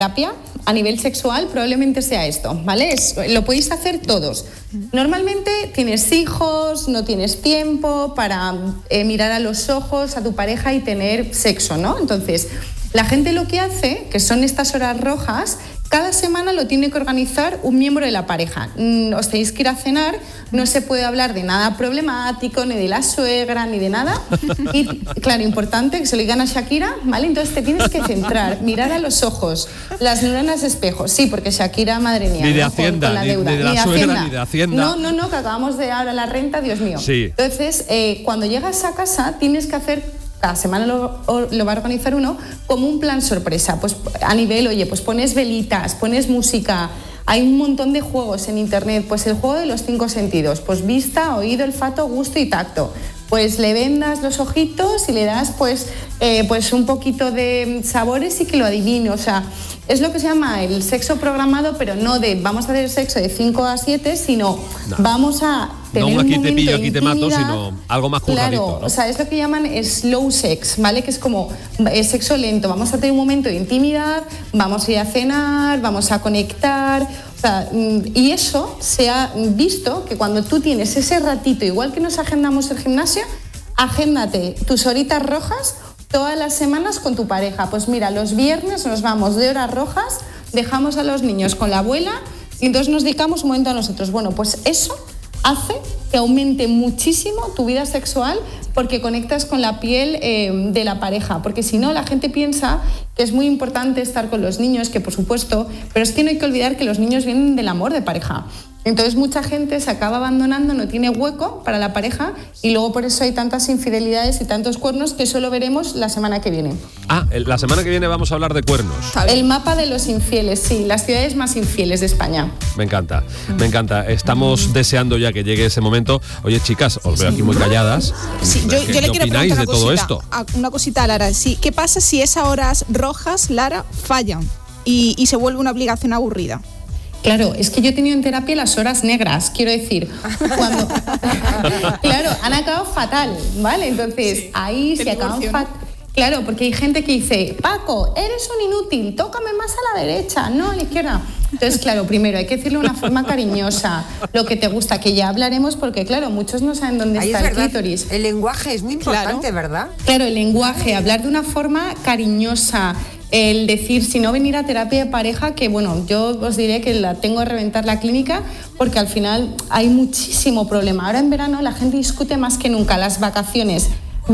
terapia a nivel sexual probablemente sea esto, ¿vale? Lo podéis hacer todos. Normalmente tienes hijos, no tienes tiempo para mirar a los ojos a tu pareja y tener sexo, ¿no? Entonces, la gente lo que hace, que son estas horas rojas, cada semana lo tiene que organizar un miembro de la pareja. Os tenéis que ir a cenar, no se puede hablar de nada problemático, ni de la suegra, ni de nada. Y, claro, importante que se lo digan a Shakira, ¿vale? Entonces te tienes que centrar, mirar a los ojos, las neuronas espejo. Sí, porque Shakira, madre mía, ni de ¿no? Hacienda, con la deuda. ni de la suegra, ni de Hacienda. No, que acabamos de ahora la renta, Dios mío. Sí. Entonces, cuando llegas a casa, tienes que hacer... Cada semana lo va a organizar uno como un plan sorpresa. Pues a nivel, oye, pues pones velitas, pones música. Hay un montón de juegos en internet. Pues el juego de los 5 sentidos. Pues vista, oído, olfato, gusto y tacto. Pues le vendas los ojitos y le das pues un poquito de sabores y que lo adivine. O sea, es lo que se llama el sexo programado, pero no de vamos a hacer sexo de 5 a 7, sino vamos a tener no aquí un te pillo, aquí te mato, intimidad, sino algo más curradito. Claro, ¿no? o sea, es lo que llaman slow sex, ¿vale? Que es como sexo lento. Vamos a tener un momento de intimidad, vamos a ir a cenar, vamos a conectar. O sea, y eso se ha visto que cuando tú tienes ese ratito, igual que nos agendamos el gimnasio, agéndate tus horitas rojas todas las semanas con tu pareja. Pues mira, los viernes nos vamos de horas rojas, dejamos a los niños con la abuela y entonces nos dedicamos un momento a nosotros. Bueno, pues eso hace que aumente muchísimo tu vida sexual porque conectas con la piel de la pareja, porque si no la gente piensa que es muy importante estar con los niños, que por supuesto, pero es que no hay que olvidar que los niños vienen del amor de pareja. Entonces mucha gente se acaba abandonando, no tiene hueco para la pareja y luego por eso hay tantas infidelidades y tantos cuernos que solo veremos la semana que viene. La semana que viene vamos a hablar de cuernos. El mapa de los infieles, sí, las ciudades más infieles de España. Me encanta, me encanta. Estamos deseando ya que llegue ese momento. Oye, chicas, os veo aquí muy calladas. Sí, yo le quiero preguntar de todo esto? Una cosita a Lara. Sí, ¿qué pasa si esas horas rojas, Lara, fallan y se vuelve una obligación aburrida? Claro, es que yo he tenido en terapia las horas negras, quiero decir, cuando... Claro, han acabado fatal, ¿vale? Entonces, sí, ahí se acaban fatal. Claro, porque hay gente que dice, Paco, eres un inútil, tócame más a la derecha, no a la izquierda. Entonces, claro, primero hay que decirle de una forma cariñosa lo que te gusta, que ya hablaremos, porque claro, muchos no saben dónde está el clítoris. El lenguaje es muy importante, claro. ¿Verdad? Claro, el lenguaje, hablar de una forma cariñosa. El decir, si no venir a terapia de pareja, que bueno, yo os diré que la tengo a reventar la clínica porque al final hay muchísimo problema. Ahora en verano la gente discute más que nunca las vacaciones,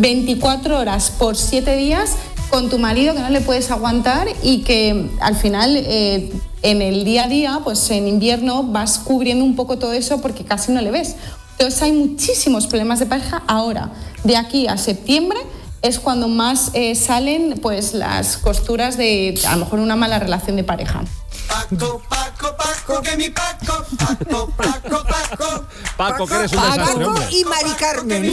24 horas por 7 días con tu marido que no le puedes aguantar y que al final en el día a día, pues en invierno vas cubriendo un poco todo eso porque casi no le ves. Entonces hay muchísimos problemas de pareja ahora, de aquí a septiembre. Es cuando más salen pues las costuras de a lo mejor una mala relación de pareja. Paco, que mi Paco, Paco, que eres un desastre, hombre. Y Mari Carmen.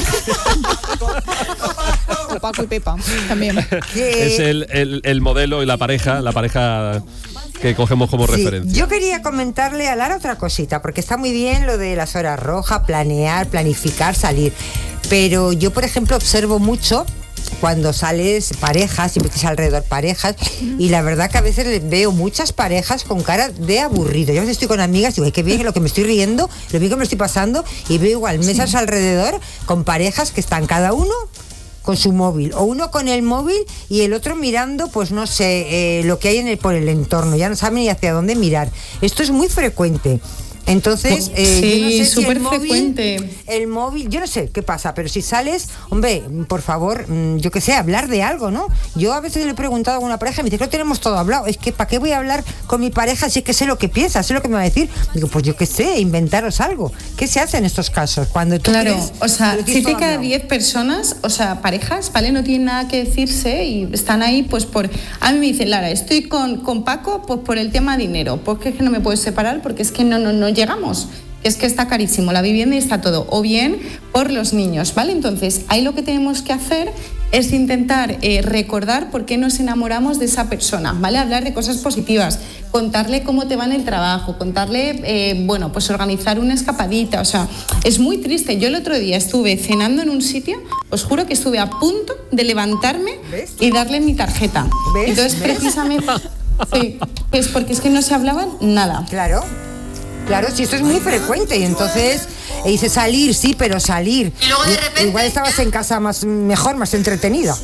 Paco y Pepa también. Es el modelo y la pareja que cogemos como referencia. Yo quería comentarle a Lara otra cosita, porque está muy bien lo de las horas rojas, planear, planificar, salir. Pero yo, por ejemplo, observo mucho cuando sales parejas, siempre tienes alrededor parejas, y la verdad que a veces veo muchas parejas con cara de aburrido. Yo a veces estoy con amigas y digo, ay, qué bien lo que me estoy riendo, lo bien que me estoy pasando, y veo igual mesas alrededor con parejas que están cada uno con su móvil, o uno con el móvil y el otro mirando, pues no sé, lo que hay por el entorno, ya no saben ni hacia dónde mirar. Esto es muy frecuente. Entonces, sí, yo no sé súper si frecuente. El móvil, yo no sé qué pasa, pero si sales, hombre, por favor, yo qué sé, hablar de algo, ¿no? Yo a veces le he preguntado a alguna pareja y me dice que lo tenemos todo hablado. Es que ¿para qué voy a hablar con mi pareja si es que sé lo que piensa, sé lo que me va a decir? Digo, pues yo qué sé, inventaros algo. ¿Qué se hace en estos casos? Cuando tú claro, crees, o sea, 7 de cada 10 personas, o sea, parejas, ¿vale? No tienen nada que decirse y están ahí, pues por... A mí me dicen, Lara, estoy con Paco, pues por el tema dinero, porque es que no me puedo separar, porque es que no llegamos. Es que está carísimo la vivienda y está todo, o bien por los niños, ¿vale? Entonces, ahí lo que tenemos que hacer es intentar recordar por qué nos enamoramos de esa persona, ¿vale? Hablar de cosas positivas, contarle cómo te va en el trabajo, contarle, bueno, pues organizar una escapadita, o sea, es muy triste. Yo el otro día estuve cenando en un sitio, os juro que estuve a punto de levantarme y darle mi tarjeta. ¿Ves? Entonces, precisamente... Sí, pues porque es que no se hablaban nada. Claro, sí, esto es muy frecuente. Y entonces dice salir, sí, pero salir. Y luego de repente, igual estabas en casa mejor, más entretenida.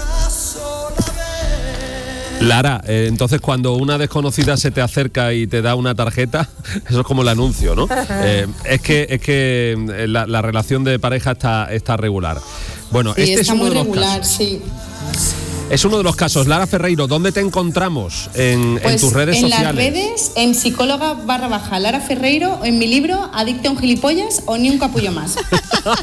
Lara, entonces cuando una desconocida se te acerca y te da una tarjeta, eso es como el anuncio, ¿no? Es que la relación de pareja está regular. Bueno, Sí, este es está uno muy de los regular, casos. sí. Es uno de los casos. Lara Ferreiro, ¿dónde te encontramos en Pues tus redes en sociales? las redes, en psicóloga _Lara Ferreiro, en mi libro Adicta a un gilipollas o ni un capullo más.